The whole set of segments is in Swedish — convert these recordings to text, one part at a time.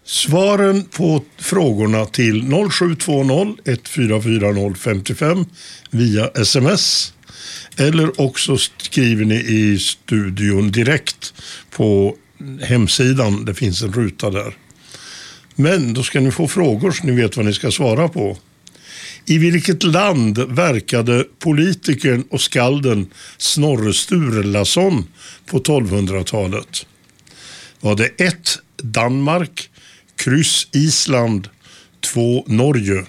Svaren på frågorna till 0720 144 055 via sms. Eller också skriver ni i studion direkt på hemsidan. Det finns en ruta där. Men då ska ni få frågor så ni vet vad ni ska svara på. I vilket land verkade politikern och skalden Snorre Sturlason på 1200-talet? Var det 1. Danmark, kryss Island, 2. Norge?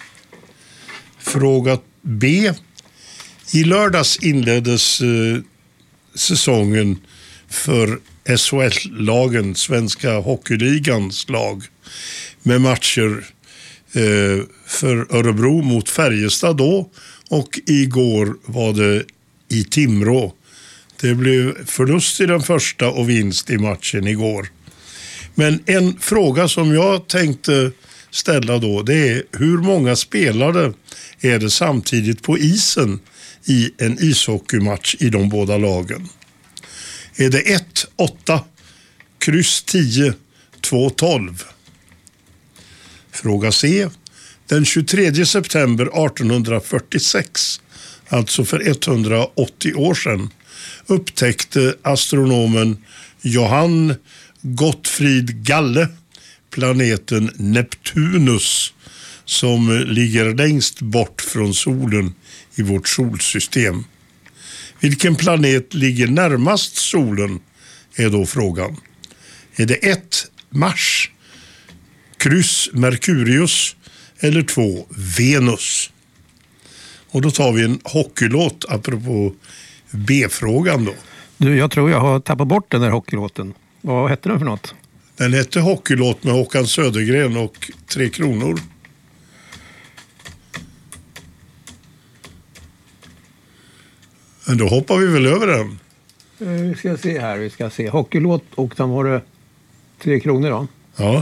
Fråga B. I lördags inleddes säsongen för SHL-lagen, Svenska Hockeyligans lag, med matcher för Örebro mot Färjestad då, och igår var det i Timrå. Det blev förlust i den första och vinst i matchen igår. Men en fråga som jag tänkte ställa då, det är hur många spelare är det samtidigt på isen i en ishockeymatch i de båda lagen? Är det 1, 8, kryss 10, 2, 12? Fråga C. Den 23 september 1846, alltså för 180 år sedan, upptäckte astronomen Johann Gottfried Galle planeten Neptunus, som ligger längst bort från solen i vårt solsystem. Vilken planet ligger närmast solen är då frågan. Är det 1. Mars, kryss Merkurius eller 2. Venus? Och då tar vi en hockeylåt apropå B-frågan då. Du, jag tror jag har tappat bort den där hockeylåten. Vad hette den för något? Den hette Hockeylåt med Håkan Södergren och 3 kronor. Men då hoppar vi väl över den. Vi ska se här, vi ska se. Hockeylåt, och den var det 3 kronor då. Ja.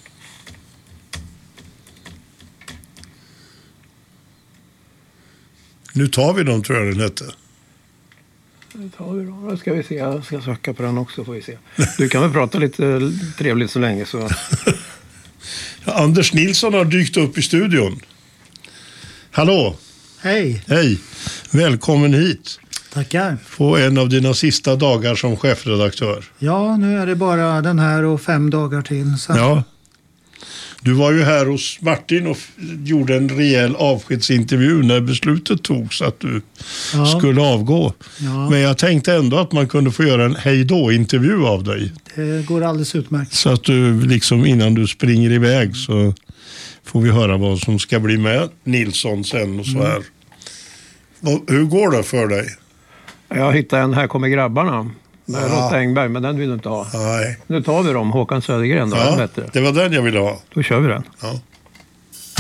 Nu tar vi dem, tror jag den hette. Nu tar vi dem. Då ska vi se, jag ska söka på den också, får vi se. Du kan väl prata lite trevligt så länge så. Anders Nilsson har dykt upp i studion. Hallå! Hej! Hej! Välkommen hit. Tackar. På en av dina sista dagar som chefredaktör. Ja, nu är det bara den här och 5 dagar till. Så. Ja. Du var ju här hos Martin och gjorde en rejäl avskedsintervju när beslutet togs att du skulle avgå. Ja. Men jag tänkte ändå att man kunde få göra en hejdå-intervju av dig. Det går alldeles utmärkt. Så att du liksom innan du springer iväg så får vi höra vad som ska bli med Nilsson sen och så här. Hur går det för dig? Jag hittade en Här kommer grabbarna med Lotta Engberg, men den vill du inte ha. Nej. Nu tar vi dem, Håkan Södergren då. Ja, det var den jag ville ha. Då kör vi den. Ja.